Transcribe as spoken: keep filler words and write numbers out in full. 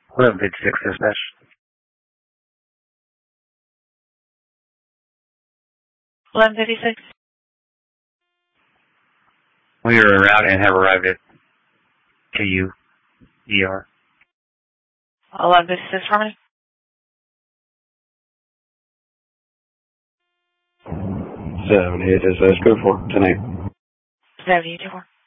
eleven fifty-six dispatch. eleven fifty-six. We are en route and have arrived at K U E R. eleven fifty-six, Harmony. seventy-eight dispatch, go for tonight. seventy-eight, two four.